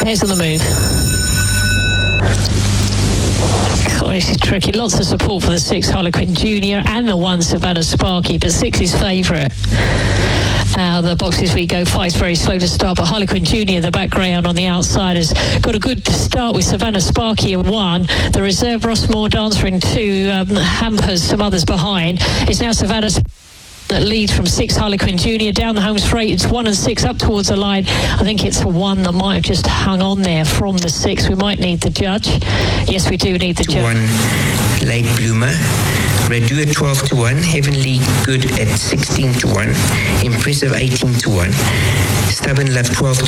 Pairs on the move. Oh, this is tricky. Lots of support for the 6 Harlequin Junior and the 1 Savannah Sparky, but 6 is favourite. Now the boxes we go. 5's very slow to start, but Harlequin Junior, the background on the outside, has got a good start with Savannah Sparky in 1. The reserve Rossmore Dancer in 2 hampers some others behind. It's now Savannah that leads from 6 Harlequin Junior down the home straight. It's 1 and 6 up towards the line. I think it's the 1 that might have just hung on there from the 6. We might need the judge. Yes, we do need the judge. 1 Late Bloomer. Redu at 12 to 1, Heavenly Good at 16 to 1, Impressive 18 to 1, Stubborn Love 12